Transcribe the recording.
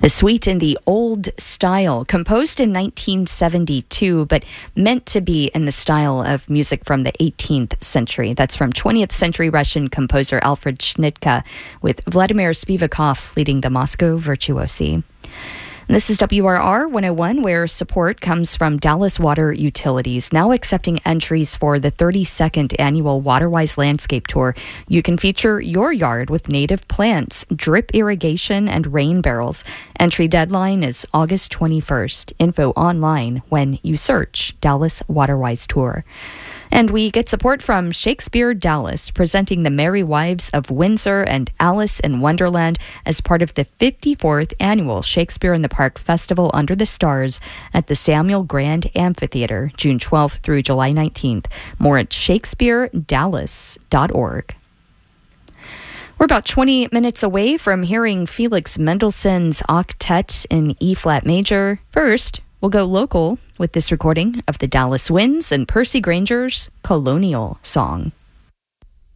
The Suite in the Old Style, composed in 1972, but meant to be in the style of music from the 18th century. That's from 20th century Russian composer Alfred Schnittke, with Vladimir Spivakov leading the Moscow Virtuosi. This is WRR 101, where support comes from Dallas Water Utilities, now accepting entries for the 32nd annual Waterwise Landscape Tour. You can feature your yard with native plants, drip irrigation, and rain barrels. Entry deadline is August 21st. Info online when you search Dallas Waterwise Tour. And we get support from Shakespeare Dallas, presenting the Merry Wives of Windsor and Alice in Wonderland as part of the 54th annual Shakespeare in the Park Festival Under the Stars at the Samuel Grand Amphitheater, June 12th through July 19th. More at shakespearedallas.org. We're about 20 minutes away from hearing Felix Mendelssohn's Octet in E-flat major. First, we'll go local with this recording of the Dallas Winds and Percy Granger's Colonial Song.